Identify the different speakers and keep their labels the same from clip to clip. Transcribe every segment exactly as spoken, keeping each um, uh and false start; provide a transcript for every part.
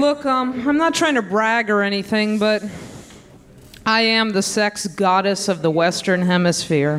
Speaker 1: Look, um, I'm not trying to brag or anything, but I am the sex goddess of the Western Hemisphere.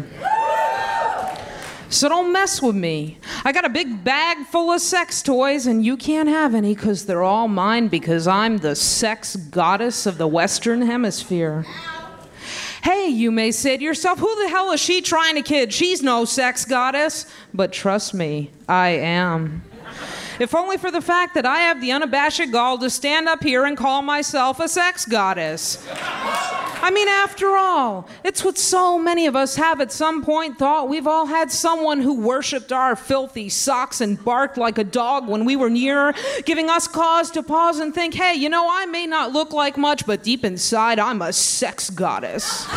Speaker 1: So don't mess with me. I got a big bag full of sex toys, and you can't have any because they're all mine because I'm the sex goddess of the Western Hemisphere. Hey, you may say to yourself, who the hell is she trying to kid? She's no sex goddess. But trust me, I am. If only for the fact that I have the unabashed gall to stand up here and call myself a sex goddess. I mean, after all, it's what so many of us have at some point thought. We've all had someone who worshipped our filthy socks and barked like a dog when we were near, giving us cause to pause and think, hey, you know, I may not look like much, but deep inside, I'm a sex goddess.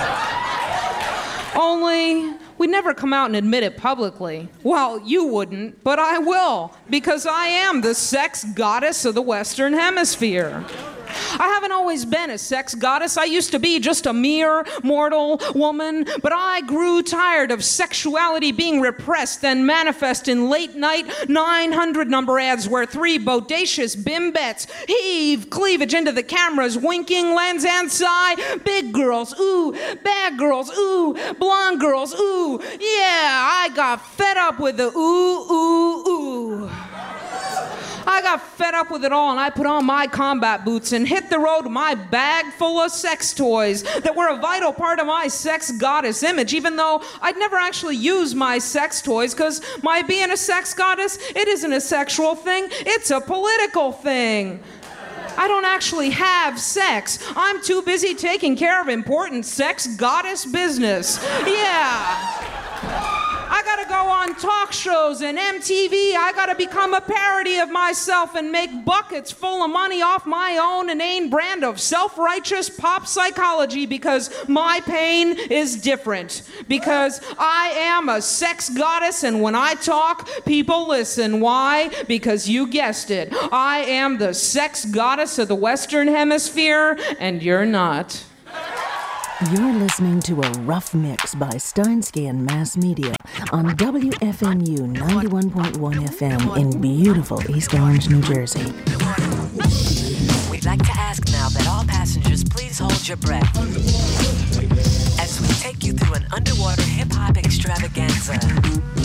Speaker 1: Only we'd never come out and admit it publicly. Well, you wouldn't, but I will, because I am the sex goddess of the Western Hemisphere. I haven't always been a sex goddess. I used to be just a mere mortal woman, but I grew tired of sexuality being repressed and manifest in late-night nine hundred number ads where three bodacious bimbettes heave cleavage into the cameras, winking lens and sigh. Big girls, ooh. Bad girls, ooh. Blonde girls, ooh. Yeah, I got fed up with the ooh, ooh, ooh. I got fed up with it all, and I put on my combat boots and hit the road with my bag full of sex toys that were a vital part of my sex goddess image, even though I'd never actually use my sex toys, because my being a sex goddess, it isn't a sexual thing, it's a political thing. I don't actually have sex. I'm too busy taking care of important sex goddess business. Yeah. I gotta go on talk shows and M T V. I gotta become a parody of myself and make buckets full of money off my own inane brand of self-righteous pop psychology because my pain is different. Because I am a sex goddess, and when I talk, people listen. Why? Because you guessed it. I am the sex goddess of the Western Hemisphere, and you're not.
Speaker 2: You're listening to a rough mix by Steinsky and Mass Media on W F M U ninety-one point one F M in beautiful East Orange, New Jersey.
Speaker 3: We'd like to ask now that all passengers please hold your breath as we take you through an underwater hip-hop extravaganza.